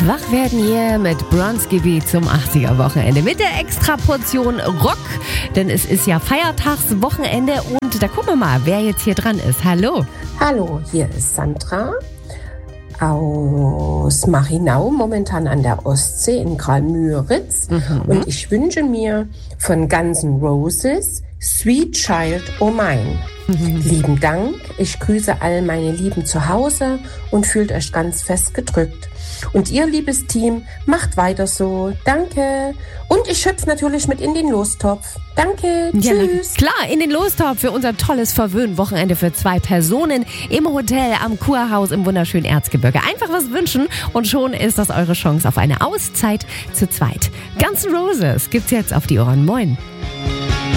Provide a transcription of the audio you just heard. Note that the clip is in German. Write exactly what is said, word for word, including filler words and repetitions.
Wach werden hier mit Bronski zum achtziger-Wochenende mit der Extraportion Rock, denn es ist ja Feiertagswochenende und da gucken wir mal, wer jetzt hier dran ist. Hallo. Hallo, hier ist Sandra aus Machinau, momentan an der Ostsee in Graal-Müritz. Mhm. Und ich wünsche mir von Guns N' Roses Sweet Child O' Mine. Mhm. Lieben Dank, ich grüße all meine Lieben zu Hause und fühlt euch ganz fest gedrückt. Und ihr, liebes Team, macht weiter so. Danke. Und ich schöpfe natürlich mit in den Lostopf. Danke. Ja, tschüss. Klar, in den Lostopf für unser tolles Verwöhn-Wochenende für zwei Personen im Hotel am Kurhaus im wunderschönen Erzgebirge. Einfach was wünschen und schon ist das eure Chance auf eine Auszeit zu zweit. Guns N' Roses gibt's jetzt auf die Ohren. Moin.